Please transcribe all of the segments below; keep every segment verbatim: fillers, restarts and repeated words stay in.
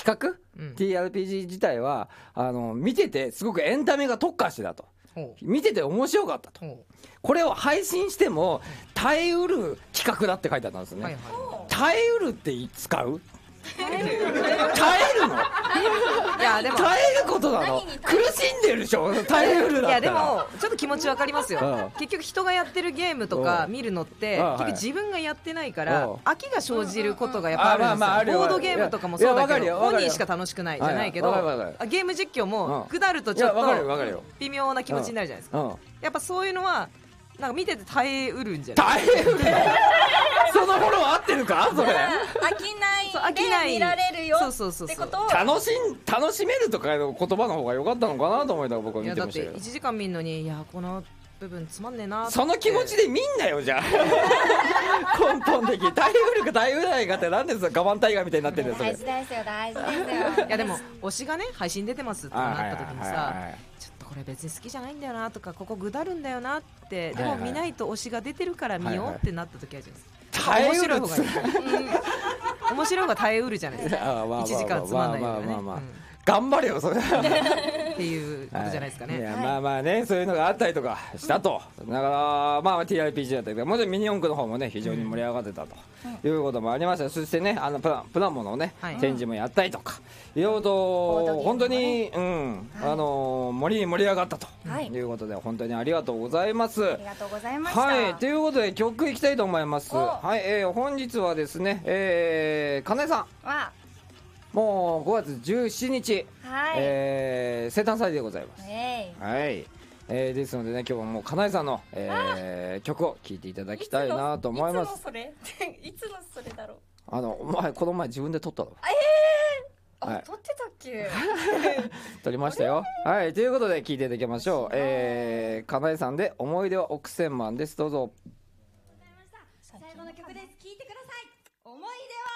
企画、うん、ティーアールピージー 自体はあの見ててすごくエンタメが特化してたと、見てて面白かったと、これを配信しても耐えうる企画だって書いてあったんですよね、はいはい、耐えうるって使う耐えるのいやでも耐えることなの、苦しんでるでしょ耐えうるだったら。いやでもちょっと気持ちわかりますよ、うん、結局人がやってるゲームとか見るのって結局自分がやってないから飽きが生じることがやっぱあるんですよ。ボードゲームとかもそうだけど本人しか楽しくないじゃないけど、ゲーム実況も下るとちょっと微妙な気持ちになるじゃないですか。やっぱそういうのはなんか見てて耐えうるんじゃない？ 耐えうるそのフォロー合ってるかそれ？ 飽きないで見られるよってことを楽しん楽しめるとかの言葉の方が良かったのかなと思いながら僕は見てましたけど。 いやだっていちじかん見んのにいやこの部分つまんねえなって。 その気持ちで見んなよじゃあ根本的に耐えうるか耐えうないかってなんで我慢タイガーみたいになってるんですよ。 大事ですよ大事ですよ。 いやでも推しがね配信出てますってなった時にさ、ちょっとこれ別に好きじゃないんだよなとかここぐだるんだよなってでも見ないと推しが出てるから見ようってなった時あるじゃないですか。 耐えうるっつ面白い方が耐えうるじゃないですか。いちじかんつまんないよね。 頑張れよそれっていうことじゃないですかね。 いやまあまあねそういうのがあったりとかしたと、だからまあ ティーアールピージー だったけどもちろんミニ四駆の方もね非常に盛り上がってたということもありました。そしてねあのプラプラモのね展示もやったりとかいろいろと本当にうんあの盛り盛り上がったということで本当にありがとうございます。 ありがとうございました。 はいということで曲いきたいと思います。はい、えー、本日はですね、えー、かなえさんわもうごがつじゅうしちにち、はいえー、生誕祭でございます、 えーはいえー、ですのでね今日はもうかなえさんの、えー、曲を聴いていただきたいなと思います。 いつのそれいつのそれだろう。 あのお前この前自分で撮ったの。 えー、あ、はい、撮ってたっけ撮りましたよ。はいということで聴いていただきましょう。えー、かなえさんで思い出は億千万です。どうぞ。 最後の曲です。聴いてください。思い出は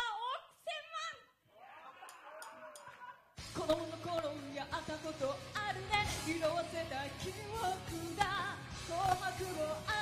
子供の頃やったことあるね。色あせた記憶だ紅白を